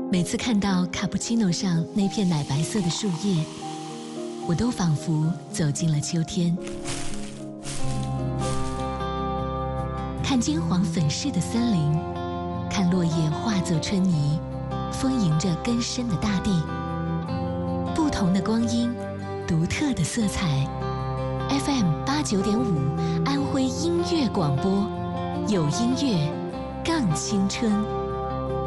每次看到卡布奇诺上那片奶白色的树叶，我都仿佛走进了秋天。看金黄粉饰的森林，看落叶化作春泥，丰盈着根深的大地。不同的光阴，独特的色彩。FM89.5安徽音乐广播，有音乐，更青春。